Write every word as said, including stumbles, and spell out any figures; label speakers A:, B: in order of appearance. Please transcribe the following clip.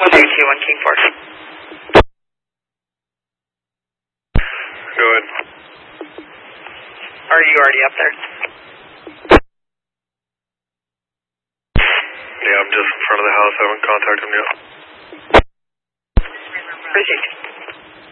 A: one two two one King Force.
B: Go ahead.
A: Are you already up there?
B: Yeah, I'm just in front of the house. I haven't contacted him yet.
A: Appreciate you.